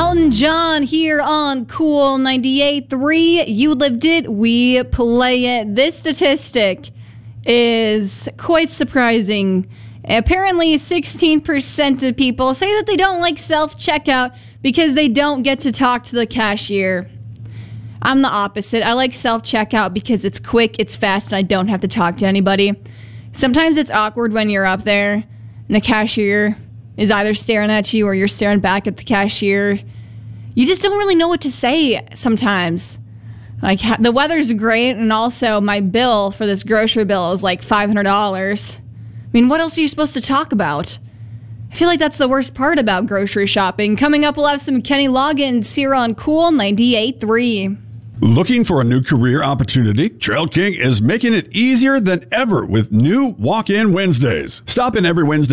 Elton John here on Cool 98.3. You lived it, we play it. This statistic is quite surprising. Apparently, 16% of people say that they don't like self-checkout because they don't get to talk to the cashier. I'm the opposite. I like self-checkout because it's quick, it's fast, and I don't have to talk to anybody. Sometimes it's awkward when you're up there and the cashier is either staring at you or you're staring back at the cashier. You just don't really know what to say sometimes. Like, the weather's great, and also my bill for this grocery bill is like $500. I mean, what else are you supposed to talk about? I feel like that's the worst part about grocery shopping. Coming up, we'll have some Kenny Loggins here on Cool 98.3. Looking for a new career opportunity? Trail King is making it easier than ever with new Walk-In Wednesdays. Stop in every Wednesday